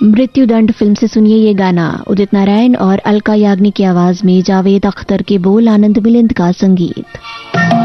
मृत्युदंड फिल्म से सुनिए ये गाना, उदित नारायण और अलका याग्निक की आवाज में, जावेद अख्तर के बोल, आनंद मिलिंद का संगीत।